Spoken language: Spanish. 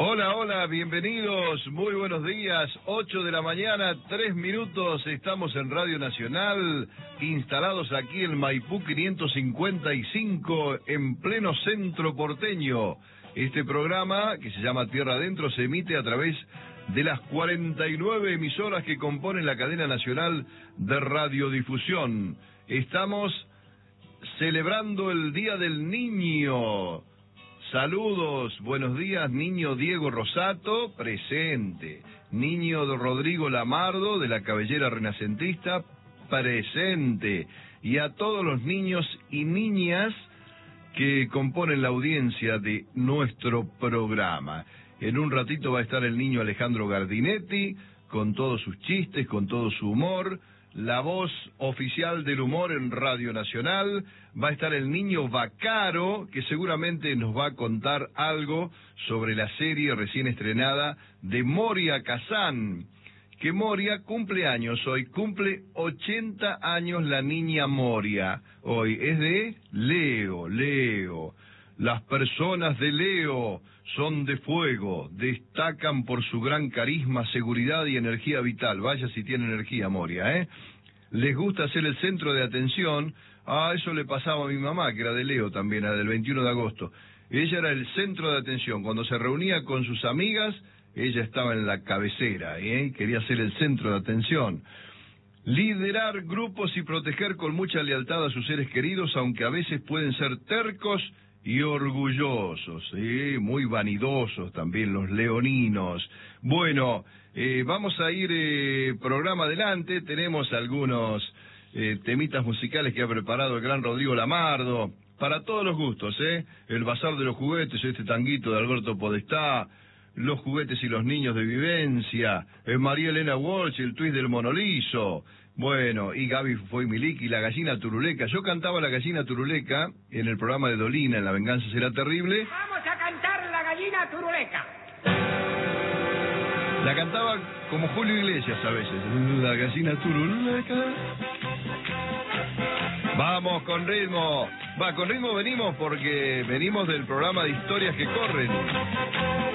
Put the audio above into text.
Hola, hola, bienvenidos, muy buenos días, 8 de la mañana, 3 minutos, estamos en Radio Nacional, instalados aquí en Maipú 555, en pleno centro porteño. Este programa, que se llama Tierra Adentro, se emite a través de las 49 emisoras que componen la cadena nacional de radiodifusión. Estamos celebrando el Día del Niño. Saludos, buenos días, niño Diego Rosato, presente. Niño Rodrigo Lamardo, de la Cabellera Renacentista, presente. Y a todos los niños y niñas que componen la audiencia de nuestro programa. En un ratito va a estar el niño Alejandro Gardinetti, con todos sus chistes, con todo su humor. La voz oficial del humor en Radio Nacional. Va a estar el niño Vaccaro, que seguramente nos va a contar algo sobre la serie recién estrenada de Moria Kazan. Que Moria cumple años hoy, cumple 80 años la niña Moria. Hoy es de Leo. Las personas de Leo son de fuego, destacan por su gran carisma, seguridad y energía vital. Vaya si tiene energía Moria, ¿eh? Les gusta ser el centro de atención. Eso le pasaba a mi mamá, que era de Leo también, era del 21 de agosto. Ella era el centro de atención. Cuando se reunía con sus amigas, ella estaba en la cabecera, ¿eh? Quería ser el centro de atención. Liderar grupos y proteger con mucha lealtad a sus seres queridos, aunque a veces pueden ser tercos y orgullosos, ¿sí? Muy vanidosos también los leoninos. Bueno, vamos a ir programa adelante, tenemos algunos temitas musicales que ha preparado el gran Rodrigo Lamardo, para todos los gustos, el Bazar de los Juguetes, este tanguito de Alberto Podestá, Los Juguetes y los Niños de Vivencia, María Elena Walsh, el twist del Monolizo. Bueno, y Gaby Fue Milik y La Gallina Turuleca. Yo cantaba La Gallina Turuleca en el programa de Dolina, en La Venganza Será Terrible. Vamos a cantar La Gallina Turuleca. La cantaba como Julio Iglesias a veces. La Gallina Turuleca. Vamos con ritmo. Con ritmo venimos porque venimos del programa de Historias que Corren.